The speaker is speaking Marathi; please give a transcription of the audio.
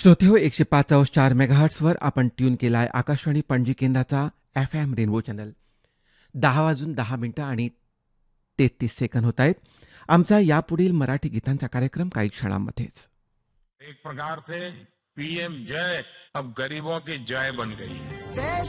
श्रोते हो 105.4 मेगाहर्ट्सवर आपण ट्यून केलाय आकाशवाणी पणजी केंद्राचा FM रेनबो चॅनल. 10:10 आणि 33 होत आहेत. आमचा यापुढील मराठी गीतांचा कार्यक्रम काही क्षणांमध्येच. एक प्रकार से पीएम जय अब गरीबों की जय बन गई है.